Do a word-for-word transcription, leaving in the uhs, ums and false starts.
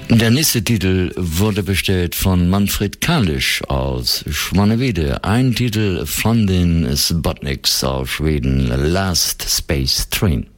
Der nächste Titel wurde bestellt von Manfred Kalisch aus Schwannewede. Ein Titel von den Sputniks aus Schweden, Last Space Train.